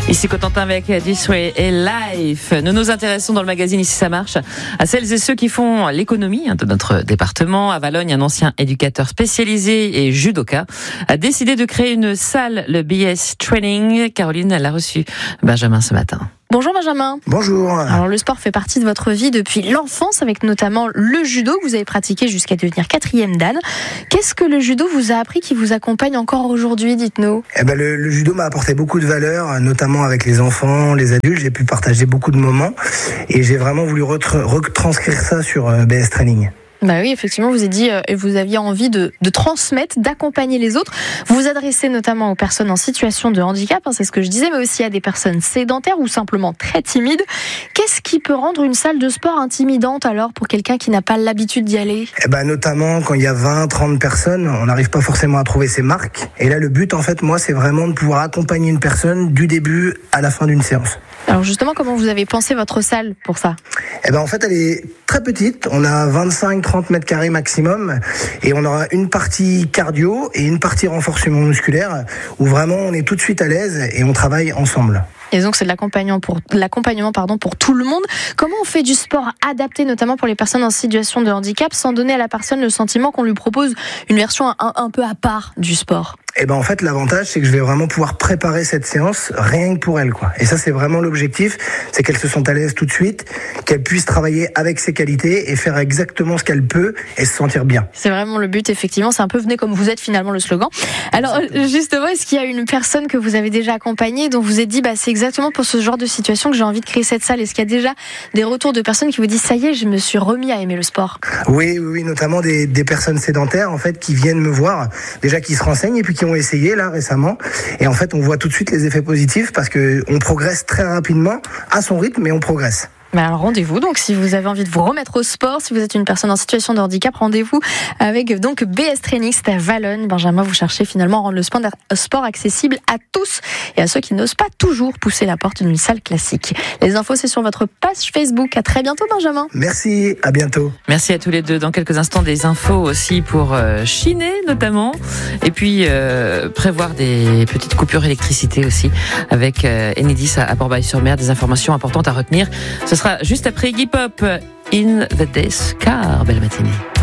Ici Cotentin avec This Way et Life. Nous nous intéressons dans le magazine Ici ça marche à celles et ceux qui font l'économie de notre département. À Valogne, un ancien éducateur spécialisé et judoka a décidé de créer une salle, le BS Training. Caroline l'a reçu Benjamin ce matin. Bonjour Benjamin. Bonjour. Alors le sport fait partie de votre vie depuis l'enfance avec notamment le judo que vous avez pratiqué jusqu'à devenir 4e dan. Qu'est-ce que le judo vous a appris qui vous accompagne encore aujourd'hui, dites-nous? Le judo m'a apporté beaucoup de valeurs, notamment avec les enfants, les adultes. J'ai pu partager beaucoup de moments et j'ai vraiment voulu retranscrire ça sur BS Training. Bah oui, effectivement, vous avez dit et vous aviez envie de transmettre, d'accompagner les autres. Vous vous adressez notamment aux personnes en situation de handicap, c'est ce que je disais, mais aussi à des personnes sédentaires ou simplement très timides. Qu'est-ce qui peut rendre une salle de sport intimidante alors pour quelqu'un qui n'a pas l'habitude d'y aller? Notamment quand il y a 20, 30 personnes, on n'arrive pas forcément à trouver ses marques. Et là, le but, en fait, moi, c'est vraiment de pouvoir accompagner une personne du début à la fin d'une séance. Alors justement, comment vous avez pensé votre salle pour ça? En fait, elle est très petite. On a 25-30 mètres carrés maximum. Et on aura une partie cardio et une partie renforcement musculaire où vraiment on est tout de suite à l'aise et on travaille ensemble. Et donc c'est de l'accompagnement pour tout le monde. Comment on fait du sport adapté notamment pour les personnes en situation de handicap sans donner à la personne le sentiment qu'on lui propose une version un peu à part du sport? En fait, l'avantage, c'est que je vais vraiment pouvoir préparer cette séance rien que pour elle, quoi. Et ça, c'est vraiment l'objectif, c'est qu'elle se sente à l'aise tout de suite, qu'elle puisse travailler avec ses qualités et faire exactement ce qu'elle peut et se sentir bien. C'est vraiment le but, effectivement. C'est un peu venez comme vous êtes, finalement, le slogan. Alors, justement, est-ce qu'il y a une personne que vous avez déjà accompagnée dont vous êtes dit, c'est exactement pour ce genre de situation que j'ai envie de créer cette salle? Est-ce qu'il y a déjà des retours de personnes qui vous disent, ça y est, je me suis remis à aimer le sport? Oui, notamment des personnes sédentaires, en fait, qui viennent me voir, déjà qui se renseignent et puis qui ont essayé là récemment, et en fait on voit tout de suite les effets positifs parce que on progresse très rapidement à son rythme, mais on progresse. Alors rendez-vous, donc si vous avez envie de vous remettre au sport, si vous êtes une personne en situation de handicap, rendez-vous avec donc BS Training, c'est à Valogne. Benjamin, vous cherchez finalement à rendre le sport accessible à tous et à ceux qui n'osent pas toujours pousser la porte d'une salle classique. Les infos, c'est sur votre page Facebook. À très bientôt Benjamin. Merci, à bientôt. Merci à tous les deux. Dans quelques instants, des infos aussi pour chiner notamment, et puis prévoir des petites coupures d'électricité aussi avec Enedis à Port-Bail-sur-Mer. Des informations importantes à retenir. Ce sera juste après Iggy Pop, In the Days Car. Belle matinée.